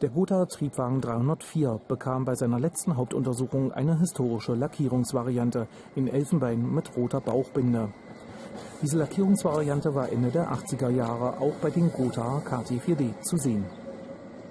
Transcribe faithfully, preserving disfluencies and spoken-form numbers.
Der Gotha Triebwagen dreihundertvier bekam bei seiner letzten Hauptuntersuchung eine historische Lackierungsvariante in Elfenbein mit roter Bauchbinde. Diese Lackierungsvariante war Ende der achtziger Jahre auch bei den Gotha K T vier D zu sehen.